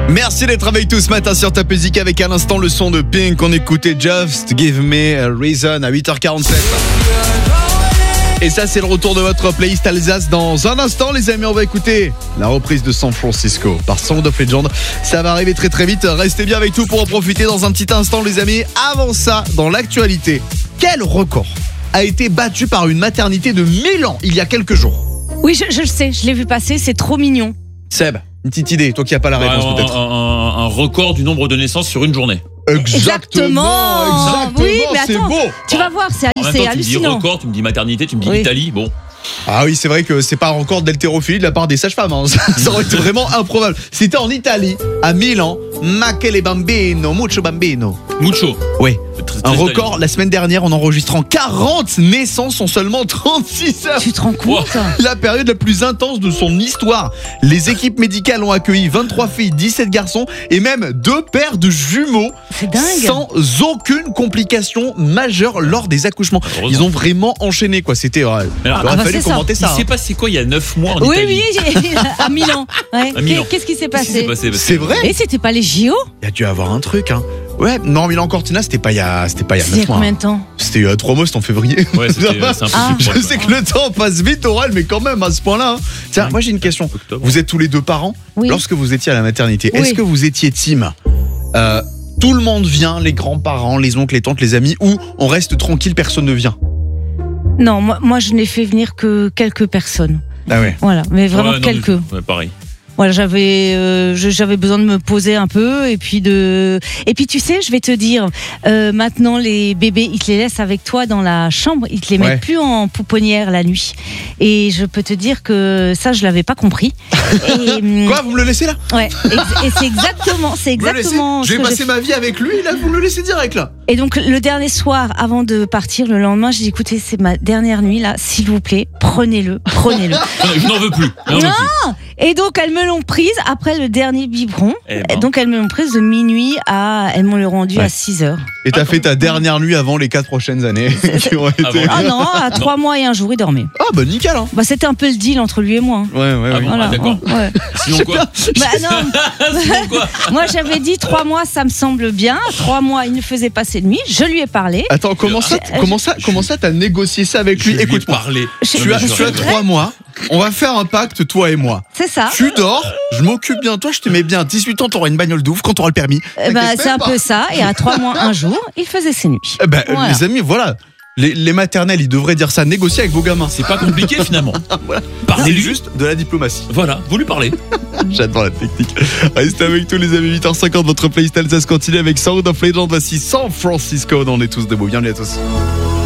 Merci d'être avec tous ce matin sur Top Music avec à l'instant le son de Pink. On écoutait Just Give Me a Reason à 8h47. Et ça c'est le retour de votre playlist Alsace. Dans un instant les amis, on va écouter la reprise de San Francisco par Sound of Legend. Ça va arriver très très vite, restez bien avec nous pour en profiter dans un petit instant les amis. Avant ça, dans l'actualité, quel record a été battu par une maternité de Milan il y a quelques jours? Oui, je le sais, je l'ai vu passer, c'est trop mignon. Seb, une petite idée, toi qui n'as pas la réponse peut-être. Un record du nombre de naissances sur une journée. Exactement. Oui, mais c'est attends, beau. tu vas voir, c'est En même temps, tu me dis hallucinant. record, tu me dis maternité, tu me dis Oui. Italie, bon. Ah oui, c'est vrai que c'est pas un record d'haltérophilie de la part des sages-femmes. Hein. Ça aurait été vraiment improbable. C'était en Italie, à Milan. Ma che le bambino, mucho bambino. Mucho. Oui. Très Un record italien. la semaine dernière en enregistrant 40 naissances en seulement 36 heures. Tu te rends compte? La période la plus intense de son histoire. Les équipes médicales ont accueilli 23 filles, 17 garçons et même 2 paires de jumeaux. C'est dingue. Sans aucune complication majeure lors des accouchements. Heureusement. Ils ont vraiment enchaîné quoi. C'était. Alors, il aurait bah, fallu c'est ça. commenter Il ça. s'est passé quoi il y a 9 mois en Oui, Italie? à Milan. Ouais. À Milan. Qu'est-ce qui s'est Qu'est-ce qui s'est passé? passé? C'est vrai. Et c'était pas les JO? Il y a dû avoir un truc, hein. Ouais, non, Milan Cortina, c'était pas il y a 9 Il y a mois. combien de temps? C'était 3 mois, c'était en février. Ouais, c'est impossible. Je sais que le temps passe vite, Aurel, mais quand même, à ce point-là. Hein. Tiens, moi j'ai une question. Octobre. Vous êtes tous les deux parents. Oui. Lorsque vous étiez à la maternité, Oui. est-ce que vous étiez team tout le monde vient, les grands-parents, les oncles, les tantes, les amis, ou on reste tranquille, personne ne vient? Non, moi je n'ai fait venir que quelques personnes. Ah ouais. Voilà, mais vraiment Ouais, non, quelques. Ouais, pareil. Voilà, j'avais besoin de me poser un peu et puis tu sais, je vais te dire, maintenant les bébés, ils te les laissent avec toi dans la chambre, ils te les Ouais. mettent plus en pouponnière la nuit. Et je peux te dire que ça, je l'avais pas compris. Et, Quoi, vous me le laissez là? ouais, et c'est exactement Vous me le laissez ce Je vais que j'ai passer ma vie avec lui, là, vous me le laissez direct là. Et donc le dernier soir, avant de partir, le lendemain, j'ai dit écoutez, c'est ma dernière nuit là, s'il vous plaît, prenez-le. Je n'en veux plus. Je n'en veux Non. plus. Et donc elles me l'ont prise après le dernier biberon. Eh ben. Donc elles me l'ont prise de minuit à, elles m'ont le rendu Ouais. à 6h. Et t'as fait ta dernière nuit avant les 4 prochaines années qui ont été. Avant. Ah non, à 3 mois et un jour, il dormait. Ah bah nickel hein. Bah c'était un peu le deal entre lui et moi. Hein. Ouais, Ah bon, Voilà. d'accord. Ouais. Sinon quoi? Bah non, Sinon quoi? moi j'avais dit 3 mois, ça me semble bien. 3 mois, il ne faisait pas ses nuits. Je lui ai parlé. Attends, comment ça t'as négocié ça avec lui? Écoute-moi. Parler. Tu as 3 mois, on va faire un pacte, toi et moi. C'est ça. Tu dors, je m'occupe bien de toi, je te mets bien. 18 ans, t'auras une bagnole de ouf quand t'auras le permis. Bah, T'inquiète c'est même un pas. peu ça. Et à 3 mois, un jour, il faisait ses nuits. Eh ben, Voilà. les amis, voilà. Les maternelles, ils devraient dire ça, négocier avec vos gamins. C'est pas compliqué finalement. Voilà. C'est Parlez-lui. juste de la diplomatie. Voilà, vous lui parlez. J'adore la technique. Restez avec tous les amis, 8h50, votre playlist Alsace continue avec Sound of Legend. Voici San Francisco. On est tous debout. Bienvenue à tous.